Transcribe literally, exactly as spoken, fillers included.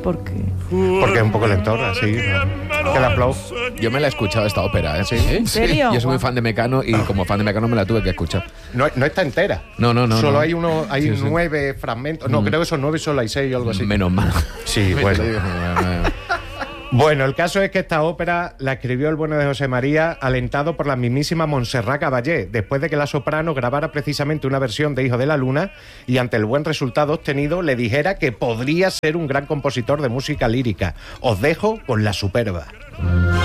porque... Porque es un poco lentorra, sí. ¿no? Que la aplaudo. Yo me la he escuchado esta ópera, ¿eh? ¿Sí? ¿En serio? Yo soy muy fan de Mecano y como fan de Mecano me la tuve que escuchar. No, no está entera. No, no, no. Solo no. hay uno, hay Sí, sí. nueve fragmentos. No, Mm. creo que son nueve, solo hay seis o algo así. Menos mal. Sí, bueno. Te digo, bueno. Bueno, el caso es que esta ópera la escribió el bueno de José María, alentado por la mismísima Montserrat Caballé, después de que la soprano grabara precisamente una versión de Hijo de la Luna y ante el buen resultado obtenido le dijera que podría ser un gran compositor de música lírica. Os dejo con La Superba.